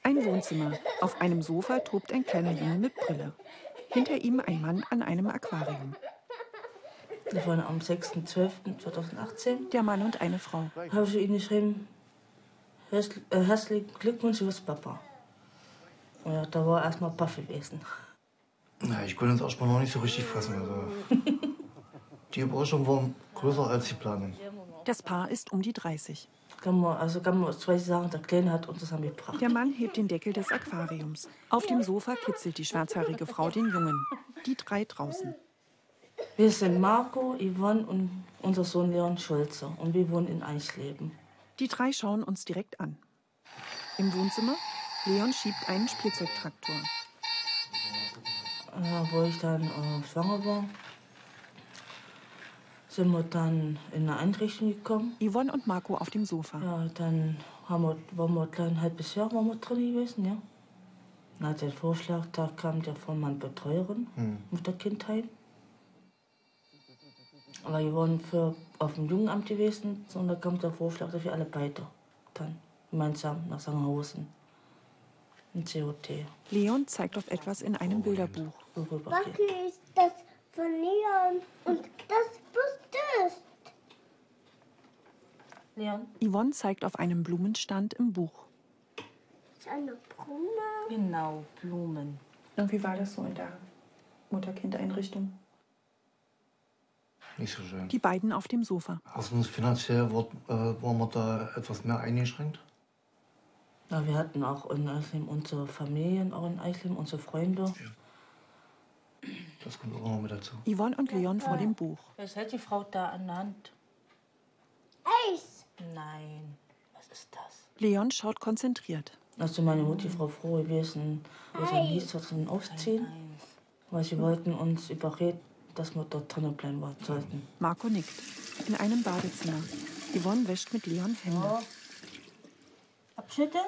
Ein Wohnzimmer. Auf einem Sofa tobt ein kleiner Junge mit Brille. Hinter ihm ein Mann an einem Aquarium. Das war am 6.12.2018. Der Mann und eine Frau. Habe ich Ihnen geschrieben, herzlichen Glückwunsch, du bist Papa. Ja, da war erstmal Paff gewesen. Ja, ich konnte es erstmal noch nicht so richtig fassen. Also. Die Überraschung war größer als die Planung. Das Paar ist um die 30. Kann man zwei sagen, der Kleine hat uns das gebracht. Der Mann hebt den Deckel des Aquariums. Auf dem Sofa kitzelt die schwarzhaarige Frau den Jungen. Die drei draußen. Wir sind Marco, Yvonne und unser Sohn Leon Schulze. Und wir wohnen in Eisleben. Die drei schauen uns direkt an. Im Wohnzimmer, Leon schiebt einen Spielzeugtraktor. Ja, wo ich dann schwanger war, sind wir dann in eine Einrichtung gekommen. Yvonne und Marco auf dem Sofa. Ja, dann waren wir ein halbes Jahr drin gewesen, ja. Dann hat der Vorschlag, da kam der von meiner Betreuerin mit der Kindheit. Aber wir waren auf dem Jugendamt gewesen, und da kam der Vorschlag, dass wir alle beide dann gemeinsam nach Sangerhausen in COT. Leon zeigt auf etwas in einem Bilderbuch. Was ist das von Leon und das ist. Leon? Yvonne zeigt auf einem Blumenstand im Buch. Ist eine Blume? Genau, Blumen. Und wie war das so in der Mutter-Kind-Einrichtung? Nicht so schön. Die beiden auf dem Sofa. Erstens finanziell waren wir da etwas mehr eingeschränkt. Ja, wir hatten auch in Eisleben unsere Familien, auch in Eisleben unsere Freunde. Ja. Das kommt auch noch mit dazu. Yvonne und Leon vor dem Buch. Was hält die Frau da an der Hand? Eis. Nein, was ist das? Leon schaut konzentriert. Also meine Mutter, Frau froh gewesen, wo es hieß, dass wir aufziehen. Weil sie wollten uns überreden, dass wir dort drinnen bleiben sollten. Marco nickt. In einem Badezimmer. Yvonne wäscht mit Leon Hände. So. Abschütteln.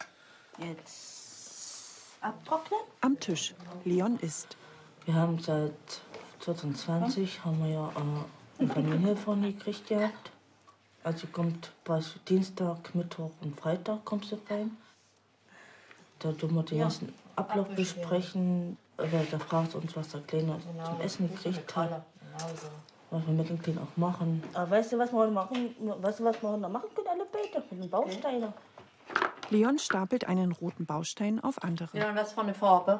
Jetzt abtrocknen. Am Tisch. Leon isst. Wir haben seit 2020 haben wir ja eine Familienhilfe gekriegt gehabt. Also kommt Dienstag, Mittwoch und Freitag kommst du rein. Da tun wir den ganzen Ablauf besprechen. Da fragt uns, was der Kleine zum Essen gekriegt hat. Was wir mit dem Kind auch machen. Aber weißt du, was wir machen? Weißt du, was wir noch machen können? Alle beide mit den Bausteinen. Leon stapelt einen roten Baustein auf andere. Ja, und was für eine Farbe?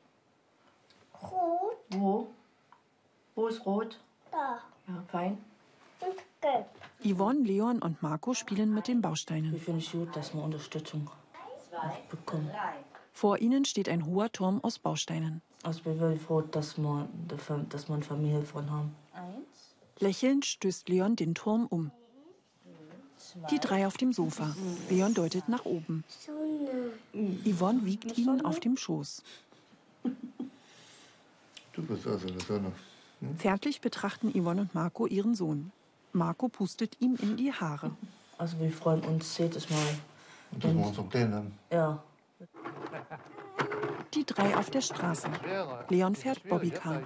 Rot. Wo? Wo ist rot? Da. Ja, fein. Und gelb. Yvonne, Leon und Marco spielen mit den Bausteinen. Ich finde es gut, dass wir Unterstützung bekommen. Vor ihnen steht ein hoher Turm aus Bausteinen. Also ich bin wirklich froh, dass wir eine Familie von haben. Lächelnd stößt Leon den Turm um. Die drei auf dem Sofa. Leon deutet nach oben. Sonne. Yvonne wiegt ihn auf dem Schoß. Du bist also eine Sonne. Zärtlich betrachten Yvonne und Marco ihren Sohn. Marco pustet ihm in die Haare. Also wir freuen uns jedes Mal. Und das wir uns auch Pläne haben. Ja. Die drei auf der Straße. Leon fährt Bobbycar.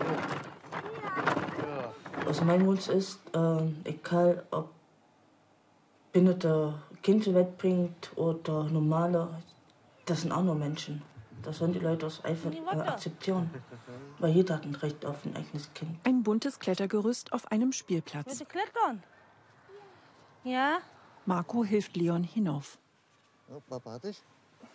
Also mein Wunsch ist, egal ob behinderte Kind zur Welt bringt oder normale, das sind auch nur Menschen. Das sollen die Leute das einfach akzeptieren. Weil jeder hat ein Recht auf ein eigenes Kind. Ein buntes Klettergerüst auf einem Spielplatz. Bitte klettern. Ja? Marco hilft Leon hinauf. Ja, Papa hat dich.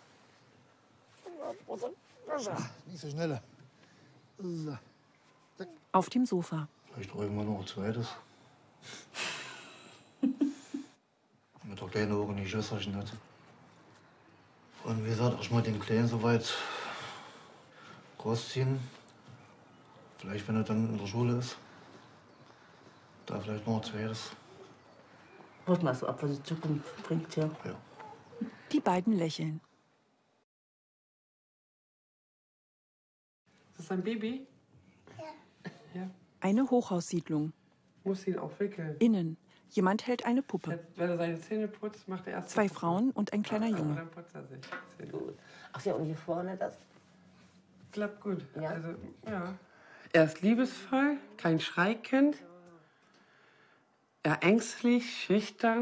Nicht so schnell. So. Auf dem Sofa. Vielleicht auch irgendwann noch ein zweites. Mit der kleinen Augen die Schwesterchen hat. Und wie gesagt, erstmal den Kleinen soweit großziehen. Vielleicht, wenn er dann in der Schule ist. Da vielleicht noch ein zweites. Warte mal so ab, was die Zukunft bringt, ja. Ja. Die beiden lächeln. Ist das ein Baby? Ja. Eine Hochhaussiedlung. Muss ihn auch wickeln. Innen. Jemand hält eine Puppe. Wenn er seine Zähne putzt, macht er erst. Zwei Frauen und ein kleiner Junge. Dann putzt er sich. Sehr gut. Ach ja, und hier vorne das? Klappt gut. Ja? Also, ja. Er ist liebevoll, kein Schreikind. Er ängstlich, schüchtern.